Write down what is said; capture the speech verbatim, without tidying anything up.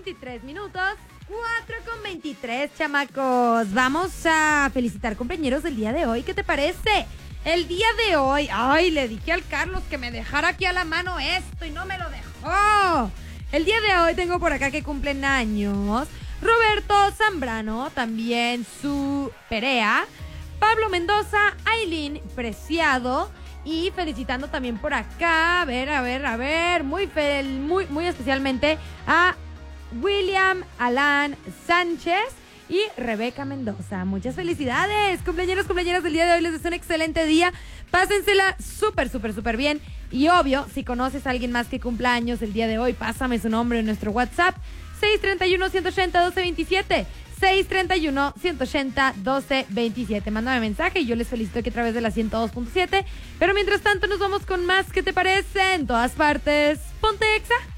veintitrés minutos, cuatro con veintitrés, chamacos. Vamos a felicitar compañeros del día de hoy. ¿Qué te parece? El día de hoy, ay, le dije al Carlos que me dejara aquí a la mano esto y no me lo dejó. El día de hoy tengo por acá que cumplen años Roberto Zambrano, también su Perea, Pablo Mendoza, Aileen Preciado y felicitando también por acá, a ver, a ver, a ver, muy, fel, muy, muy especialmente a William Alan Sánchez y Rebeca Mendoza. Muchas felicidades, cumpleañeros, cumpleañeras del día de hoy. Les deseo un excelente día. Pásensela súper, súper, súper bien. Y obvio, si conoces a alguien más que cumpla años el día de hoy, pásame su nombre en nuestro WhatsApp. seis tres uno, uno ocho cero, uno dos dos siete. seis tres uno, uno ocho cero, uno dos dos siete. Mándame mensaje y yo les felicito aquí a través de la ciento dos punto siete. Pero mientras tanto nos vamos con más. ¿Qué te parece? En todas partes. Ponte Exa.